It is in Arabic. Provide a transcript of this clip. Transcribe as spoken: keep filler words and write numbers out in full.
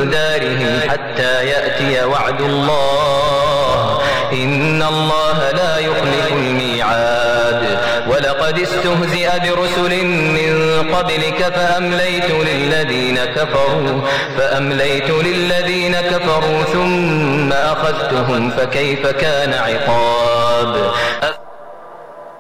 دارهم حتى يأتي وعد الله إن الله لا يخلف الميعاد ولقد استهزئ برسل من قبلك فأمليت للذين كفروا فأمليت للذين كفروا ثم أخذتهم فكيف كان عقاب